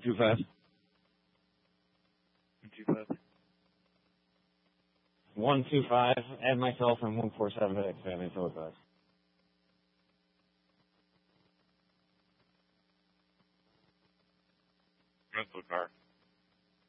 25. 25. 125. Add myself and 147 to family total cost. Rental car.